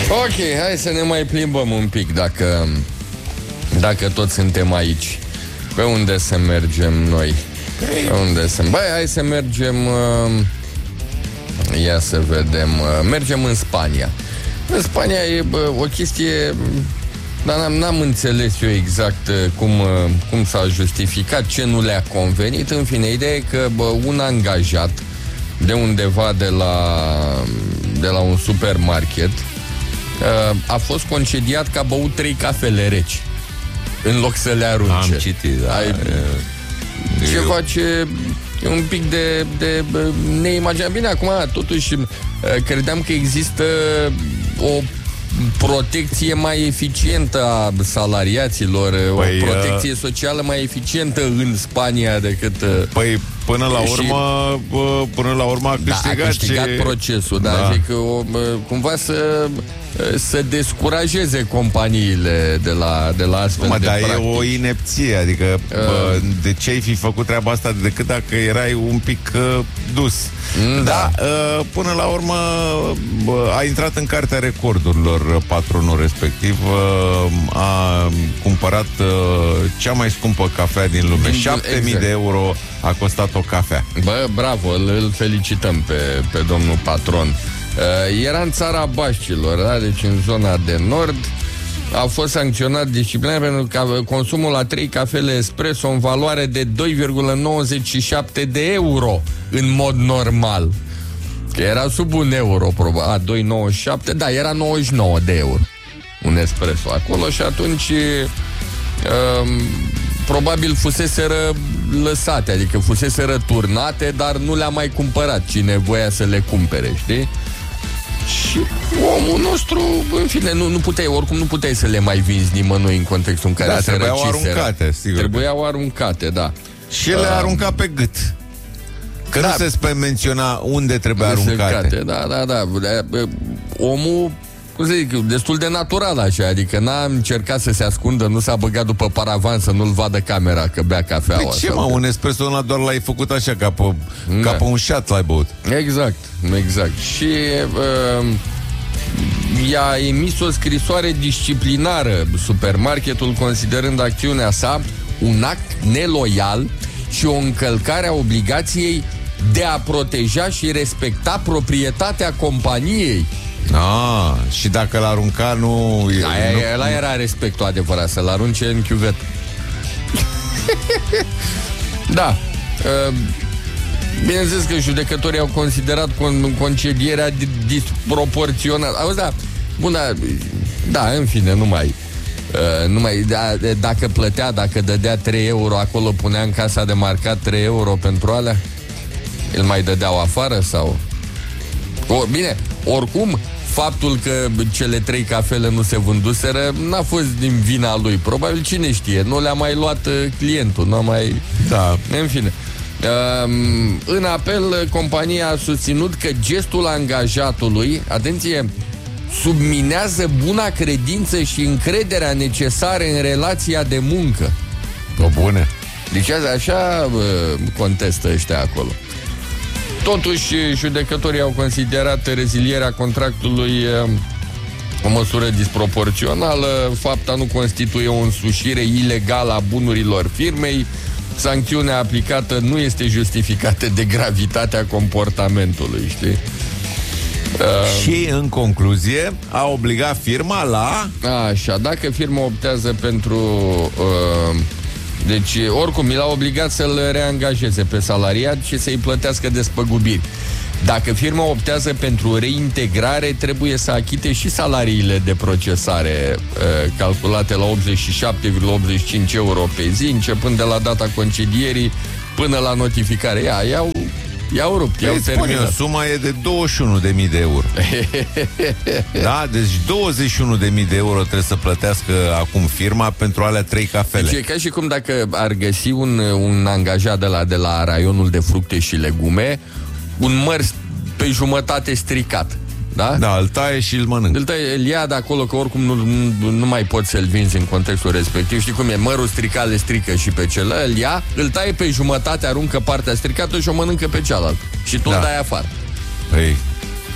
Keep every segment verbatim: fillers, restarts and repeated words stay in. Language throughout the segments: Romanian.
Ok, hai să ne mai plimbăm un pic, dacă, dacă toți suntem aici. Pe unde să mergem noi? Pe unde să... Băi, hai să mergem... Uh... Ia să vedem. Uh, mergem în Spania. În Spania e bă, o chestie... Dar n-am, n-am înțeles eu exact cum, cum s-a justificat, ce nu le-a convenit. În fine, ideea e că bă, un angajat de undeva de la, de la un supermarket a fost concediat că a băut trei cafele reci în loc să le arunce. Am citit, da. Ai, ceva ce e un pic de, de neimaginat. Bine, acum totuși credeam că există o protecție mai eficientă a salariaților, păi, o protecție socială mai eficientă în Spania decât... Păi, până la urmă, și, până la urmă a câștigat, da, a câștigat și... procesul, da, da. Zic, o, cumva să, să descurajeze companiile de la, de la astfel mă, de dar practici. E o inepție, adică uh, bă, de ce ai fi făcut treaba asta decât dacă erai un pic uh, dus. Da, da uh, până la urmă bă, a intrat în cartea recordurilor patronul respectiv, uh, a cumpărat uh, cea mai scumpă cafea din lume, șapte mii de euro a costat o cafea. Bă, bravo, îl, îl felicităm pe, pe domnul patron. Uh, era în țara Baștilor, da? Deci în zona de nord. A fost sancționat disciplinar pentru că consumul la trei cafele espresso în valoare de doi virgulă nouăzeci și șapte de euro în mod normal. Era sub un euro, probabil. A, doi virgulă nouăzeci și șapte, da, era nouăzeci și nouă de euro un espresso acolo și atunci um, probabil fuseseră lăsate, adică fuseseră turnate, dar nu le-a mai cumpărat cine voia să le cumpere, știi? Și omul nostru, în fine, nu, nu puteai, oricum nu puteai să le mai vinzi nimănui în contextul în care da, se trebuiau aruncate, sigur. Trebuiau aruncate, da. Și le-a uh, aruncat pe gât. Că da, nu se spune menționa unde trebuie aruncate. Da, da, da. Omul, cum să zic, destul de natural așa, adică n-a încercat să se ascundă, nu s-a băgat după paravan să nu-l vadă camera că bea cafeaua. De ce, mă, un espresso ăla doar l-ai făcut așa, ca pe, da. ca pe un șat l-ai băut. Exact, exact. Și uh, i-a emis o scrisoare disciplinară supermarketul, considerând acțiunea sa un act neloial și o încălcare a obligației de a proteja și respecta proprietatea companiei. Ah, și dacă l-arunca nu... Aia, nu... ăla era respectul adevărat, să-l arunce în chiuvet. Da. uh, Bineînțeles că judecătorii au considerat con- concedierea disproporționată. Auzi, da, bun, da, da, în fine, nu mai... Uh, numai, da, dacă plătea, dacă dădea trei euro, acolo punea în casa de marcat trei euro pentru alea, îl mai dădeau afară sau... O, bine, oricum, faptul că cele trei cafele nu se vânduseră n-a fost din vina lui. Probabil, cine știe, nu le-a mai luat uh, clientul, n-a mai... Da. În fine. Uh, în apel, compania a susținut că gestul angajatului, atenție, subminează buna credință și încrederea necesare în relația de muncă. O bune. Deci așa uh, contestă ăștia acolo. Totuși, judecătorii au considerat rezilierea contractului uh, o măsură disproporțională. Fapta nu constituie o însușire ilegală a bunurilor firmei. Sancțiunea aplicată nu este justificată de gravitatea comportamentului, știi? Uh, și, în concluzie, a obligat firma la... Așa, dacă firma optează pentru... Uh, deci, oricum, l-a obligat să-l reangajeze pe salariat și să-i plătească despăgubiri. Dacă firma optează pentru reintegrare, trebuie să achite și salariile de procesare uh, calculate la optzeci și șapte virgulă optzeci și cinci euro pe zi, începând de la data concedierii până la notificare. Ia, iau... I-au rupt, i-au terminat. Suma e de douăzeci și unu de mii de euro. Da, deci douăzeci și unu de mii de euro trebuie să plătească acum firma pentru alea trei cafele. Deci e ca și cum dacă ar găsi un, un angajat de la, de la raionul de fructe și legume, un măr pe jumătate stricat. Da? Da, îl taie și îl mănâncă. Îl, taie, îl ia de acolo, că oricum nu, nu, nu mai poți să-l vinzi în contextul respectiv. Știi cum e? Mărul stricat le strică și pe celălalt, îl ia, îl taie pe jumătate, aruncă partea stricată și o mănâncă pe cealaltă. Și tu da. îl dai afară. Păi,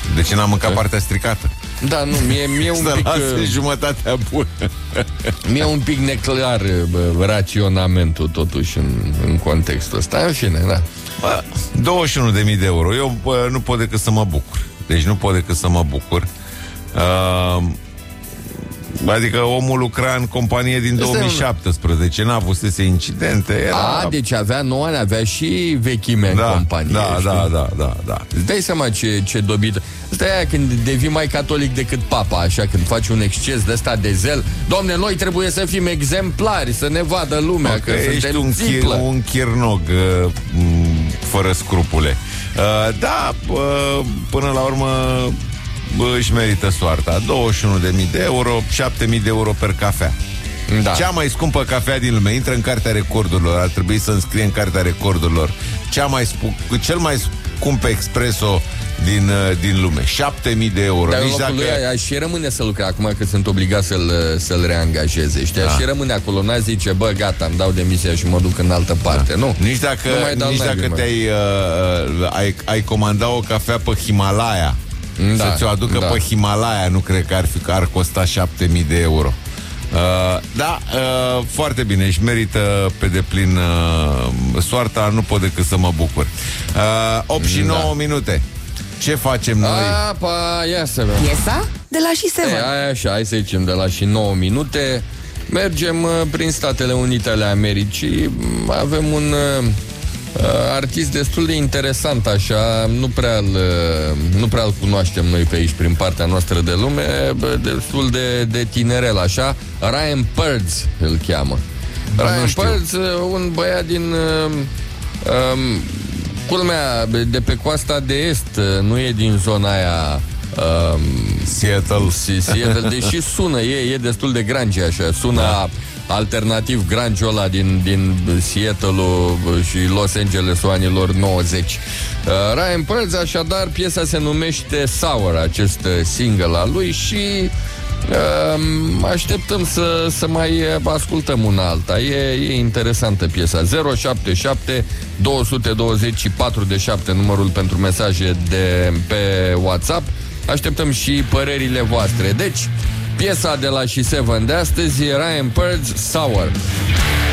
Deci n-am mâncat partea stricată. Da, nu, mie, mie un să pic... Să jumătatea bună. Mie un pic neclar bă, raționamentul totuși în, în contextul ăsta. În fine, da. Bă, douăzeci și unu de mii de euro. Eu bă, nu pot decât să mă bucur. Deci nu pot decât să mă bucur. Uh, Adică omul lucra în companie din două mii șaptesprezece, n-a avusese incidente. Era... A, deci avea nouă ani, avea și vechime da, în companie. Da, da, da, da, da. Îți dai seama ce, ce dobită. Asta e aia când devii mai catolic decât papa, așa, când faci un exces de ăsta de zel. Domne, noi trebuie să fim exemplari, să ne vadă lumea, că, că ești un, chir, un chirnog uh, fără scrupule. Uh, da, uh, până la urmă bă, își merită soarta. douăzeci și unu de mii de euro, șapte mii de euro per cafea. Da. Cea mai scumpă cafea din lume. Intră în cartea recordurilor. Ar trebui să înscrie în cartea recordurilor. Cea mai spu- cel mai scump espresso din, din lume. șapte mii de euro. Dar Nici dacă... lui aia, și rămâne să lucre acum că sunt obligat să-l, să-l reangajeze. Știi? Da. Și rămâne acolo. N-a zice, bă, gata, îmi dau demisia și mă duc în altă parte. Da. Nu. Nici dacă, nu nici dacă te-ai uh, ai, ai comanda o cafea pe Himalaya, da, să ți-o aducă da. pe Himalaya, nu cred că ar, fi, că ar costa șapte mii de euro. Uh, da, uh, foarte bine, își merită pe deplin uh, soarta, nu pot decât să mă bucur. uh, opt și nouă da. minute. Ce facem noi? A, pa, ia să vedem. Piesa de la și Seven. Aia așa, hai să zicem de la și nouă minute. Mergem uh, prin Statele Unite ale Americii. Avem un uh, artist destul de interesant, așa, nu prea-l, nu prea-l cunoaștem noi pe aici, prin partea noastră de lume, destul de, de tinerel, așa. Ryan Purds îl cheamă. Da, Ryan Purds, un băiat din um, culmea de pe coasta de est, nu e din zona aia um, Seattle. Seattle, deși sună, e, e destul de grunge, așa, sună da. alternativ grunge-ul ăla din, din Seattle-ul și Los Angeles-ul anilor nouăzeci. Uh, Ryan Purds, așadar, piesa se numește Sour, acest single al lui, și uh, așteptăm să, să mai ascultăm una alta. E, e interesantă piesa. zero șapte șapte doi doi patru șapte numărul pentru mesaje de pe WhatsApp. Așteptăm și părerile voastre. Deci, piesa de la și Seven de astăzi e Ryan Purds, Sour.